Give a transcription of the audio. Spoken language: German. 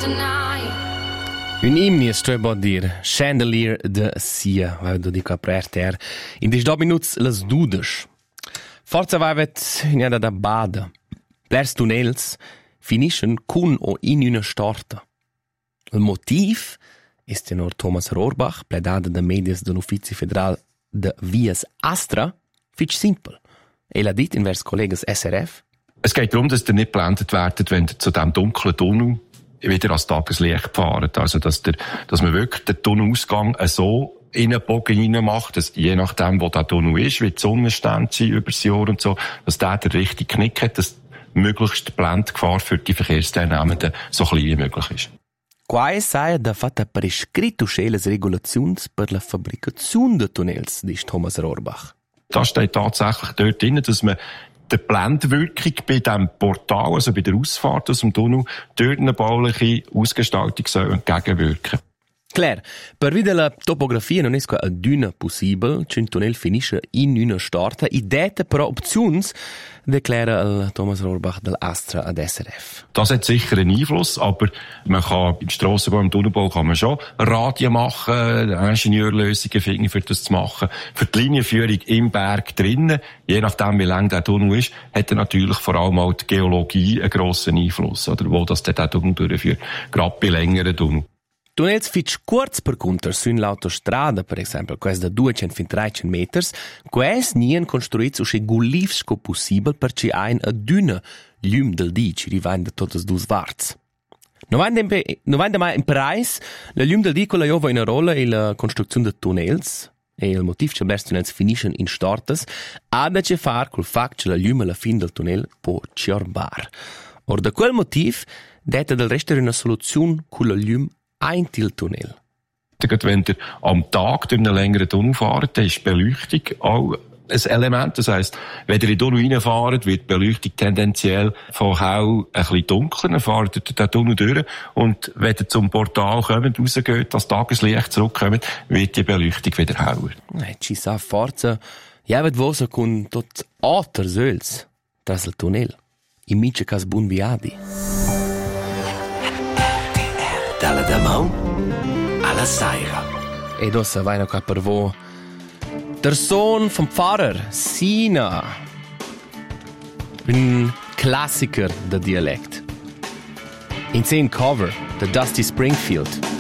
Un imni strebot dir Chandelier de Sia, vai do dico aperter. In dis 2 minuts las dudes. Forza vavet niada da bada. Plers tunnels finishen cun o in una storta. Il motiv ist tenor Thomas Rohrbach, pledada de medias dell'Ufficio Federal de Vias Astra, fitch simpel. Er dit in vers collegas SRF. Es geht darum, dass ihr nicht geblendet werdet, wenn ihr zu diesem dunklen Tunnel wieder ans Tageslicht fahrt. Also, dass man wirklich den Tunnelausgang so in einen Bogen rein macht, dass je nachdem, wo der Tunnel ist, wie die Sonnenstände sind über das Jahr und so, dass der richtigen Knick hat, dass möglichst die Blendgefahr für die Verkehrsteilnehmenden so klein wie möglich ist. Quai saja da fatta prescritto scelas regulaziuns per la fabbricazione de tunnels, dice Thomas Rohrbach. Da steht tatsächlich dort drin, dass man der Blendwirkung bei diesem Portal, also bei der Ausfahrt aus dem Tunnel, dort eine bauliche Ausgestaltung soll entgegenwirken. Claire, per via della topografia non è aduna possibile che un tunnel finisce in una storta. Idee però opzions, declara Thomas Rohrbach del Astra ad SRF. Das hat sicher einen Einfluss, aber man kann im Strassenbau, im Tunnelbau kann man schon Radien machen, Ingenieurlösungen finden, für das zu machen. Für die Linienführung im Berg drinnen, je nachdem wie lang der Tunnel ist, hat er natürlich vor allem auch die Geologie einen grossen Einfluss, oder wo das der Tunnel durchführt, gerade bei längeren Tunneln. Tunnels fitch kurz per conter su l'autostrada, per esempio, questa da 200-300 meters, quest nien construits usce gulivsco possibile per ci ein a düna llum del di, ci rivende totes dus varts. Non vende mai in preis, la llum del di con la jova in a rolla e la construzione de tunnels, e il motiv che blers tunnels finishen in stortes, ha da ce far col fact che la llum alla fin del tunnel può ciorbar. Or da quel motiv, detta del resto una soluzione con la llum ein Tunnel. Wenn ihr am Tag durch einen längeren Tunnel fahrt, dann ist die Beleuchtung auch ein Element. Das heisst, wenn ihr in den Tunnel reinfahrt, wird die Beleuchtung tendenziell von hell ein bisschen dunkler. Dann fahrt ihr den Tunnel durch. Und wenn ihr zum Portal kommt, rausgeht, das Tageslicht zurückkommt, wird die Beleuchtung wieder heller. Ci sa forza. Ja, ved vosa con tot otter söls tras il tunnel. In mice cas bun viadi. Dalla Damau alla Saira. E dossa vai noch per vo. Der Sohn vom Pfarrer, Sina. Ein Klassiker der Dialekt. In 10 Cover, der Dusty Springfield.